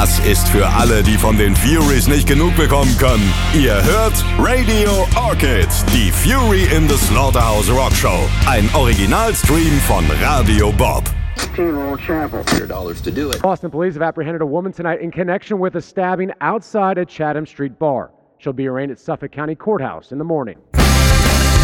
Das ist für alle, die von den Furies nicht genug bekommen können. Ihr hört Radio Orchid, die Fury in the Slaughterhouse Rock Show. Ein Originalstream von Radio Bob. $100 to do it. Boston police have apprehended a woman tonight in connection with a stabbing outside a Chatham Street bar. She'll be arraigned at Suffolk County Courthouse in the morning.